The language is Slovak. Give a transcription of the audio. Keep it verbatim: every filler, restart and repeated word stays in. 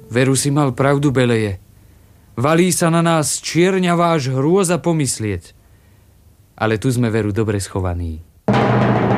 Veru si mal pravdu, Beleje. Valí sa na nás čierňavá až hrôza pomyslieť. Ale tu sme, Veru, dobre schovaní.